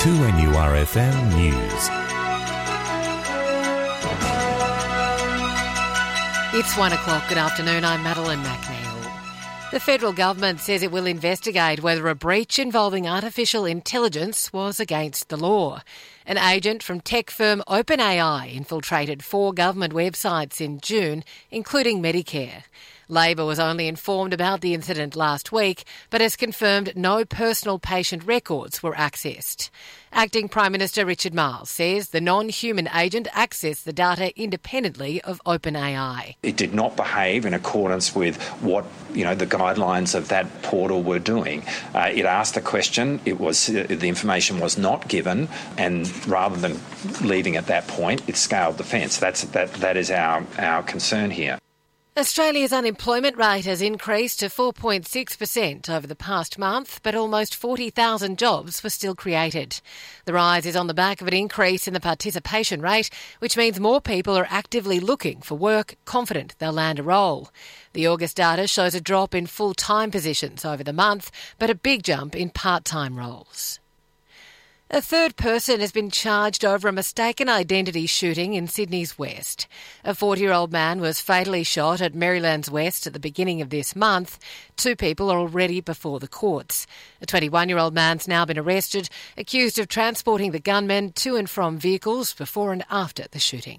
2NURFM News. It's 1 o'clock. Good afternoon. I'm Madeline McNeil. The federal government says it will investigate whether a breach involving artificial intelligence was against the law. An agent from tech firm OpenAI infiltrated 4 government websites in June, including Medicare. Labor was only informed about the incident last week, but has confirmed no personal patient records were accessed. Acting Prime Minister Richard Marles says the non-human agent accessed the data independently of OpenAI. It did not behave in accordance with what the guidelines of that portal were doing. It asked a question. The information was not given, and rather than leaving at that point, it scaled the fence. That is our concern here. Australia's unemployment rate has increased to 4.6% over the past month, but almost 40,000 jobs were still created. The rise is on the back of an increase in the participation rate, which means more people are actively looking for work, confident they'll land a role. The August data shows a drop in full-time positions over the month, but a big jump in part-time roles. A third person has been charged over a mistaken identity shooting in Sydney's West. A 40-year-old man was fatally shot at Maryland's West at the beginning of this month. 2 people are already before the courts. A 21-year-old man's now been arrested, accused of transporting the gunman to and from vehicles before and after the shooting.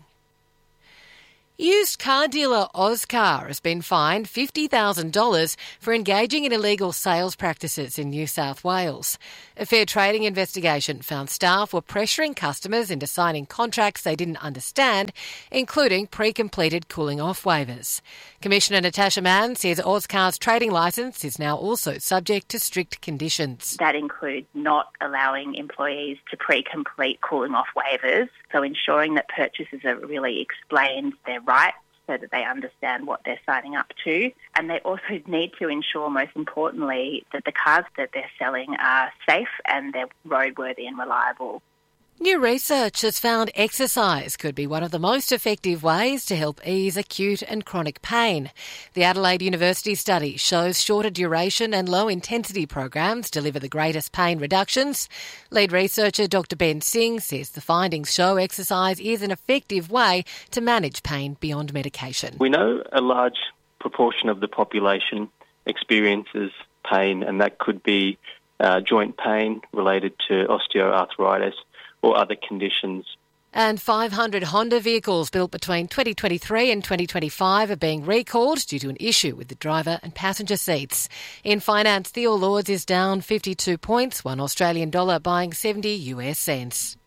Used car dealer Ozcar has been fined $50,000 for engaging in illegal sales practices in New South Wales. A fair trading investigation found staff were pressuring customers into signing contracts they didn't understand, including pre-completed cooling-off waivers. Commissioner Natasha Mann says Ozcar's trading licence is now also subject to strict conditions. That includes not allowing employees to pre-complete cooling-off waivers, so ensuring that purchasers are really explained their rights so that they understand what they're signing up to. And they also need to ensure, most importantly, that the cars that they're selling are safe and they're roadworthy and reliable. New research has found exercise could be one of the most effective ways to help ease acute and chronic pain. The Adelaide University study shows shorter duration and low-intensity programs deliver the greatest pain reductions. Lead researcher Dr Ben Singh says the findings show exercise is an effective way to manage pain beyond medication. We know a large proportion of the population experiences pain, and that could be joint pain related to osteoarthritis or other conditions. And 500 Honda vehicles built between 2023 and 2025 are being recalled due to an issue with the driver and passenger seats. In finance, the All Ords is down 52 points, $1 Australian dollar buying 70 US cents.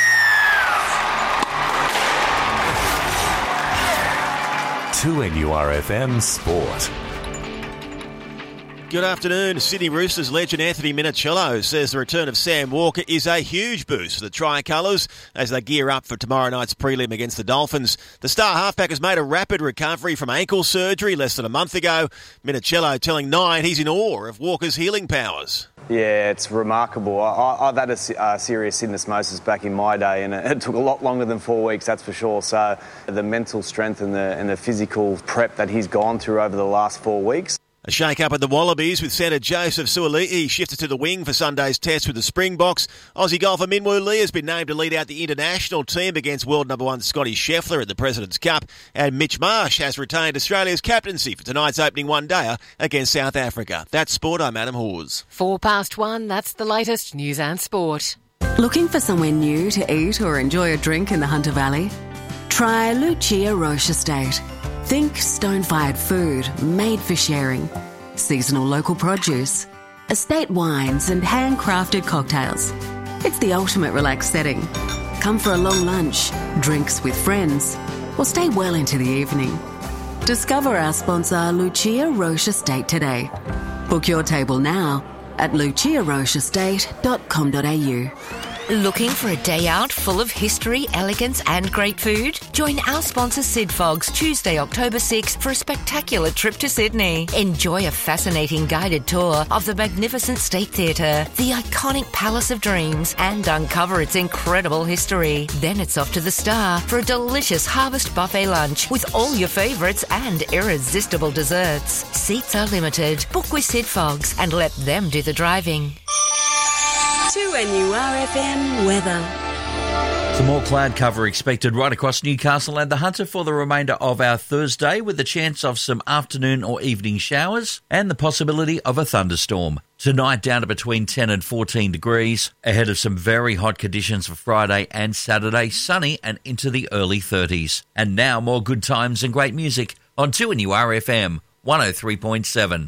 To NURFM Sport. Good afternoon. Sydney Roosters legend Anthony Minichiello says the return of Sam Walker is a huge boost for the Tricolours as they gear up for tomorrow night's prelim against the Dolphins. The star halfback has made a rapid recovery from ankle surgery less than a month ago. Minichiello telling Nine he's in awe of Walker's healing powers. Yeah, it's remarkable. I've had a serious syndesmosis back in my day, and it took a lot longer than 4 weeks, that's for sure. So the mental strength and the physical prep that he's gone through over the last 4 weeks. A shake-up at the Wallabies with centre Joseph Suaalii shifted to the wing for Sunday's test with the Springboks. Aussie golfer Minwoo Lee has been named to lead out the international team against world number 1 Scotty Scheffler at the President's Cup. And Mitch Marsh has retained Australia's captaincy for tonight's opening one-dayer against South Africa. That's sport. I'm Adam Hawes. 1:04, that's the latest news and sport. Looking for somewhere new to eat or enjoy a drink in the Hunter Valley? Try Lucia Roche Estate. Think stone-fired food made for sharing, seasonal local produce, estate wines and handcrafted cocktails. It's the ultimate relaxed setting. Come for a long lunch, drinks with friends, or stay well into the evening. Discover our sponsor Lucia Roche Estate today. Book your table now at luciarocheestate.com.au. Looking for a day out full of history, elegance and great food? Join our sponsor Sid Fogg's Tuesday, October 6th for a spectacular trip to Sydney. Enjoy a fascinating guided tour of the magnificent State Theatre, the iconic Palace of Dreams, and uncover its incredible history. Then it's off to the Star for a delicious harvest buffet lunch with all your favourites and irresistible desserts. Seats are limited. Book with Sid Fogg's and let them do the driving. 2NURFM weather. Some more cloud cover expected right across Newcastle and the Hunter for the remainder of our Thursday, with the chance of some afternoon or evening showers and the possibility of a thunderstorm. Tonight down to between 10 and 14 degrees, ahead of some very hot conditions for Friday and Saturday, sunny and into the early 30s. And now more good times and great music on 2NURFM 103.7.